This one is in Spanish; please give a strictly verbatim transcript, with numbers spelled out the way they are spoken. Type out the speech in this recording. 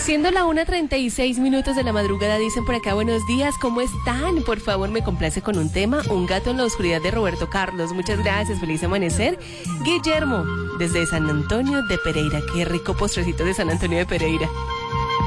Siendo la una treinta y seis minutos de la madrugada, dicen por acá, buenos días, ¿cómo están? Por favor, me complace con un tema, Un gato en la oscuridad de Roberto Carlos. Muchas gracias, feliz amanecer. Guillermo, desde San Antonio de Pereira. Qué rico postrecito de San Antonio de Pereira.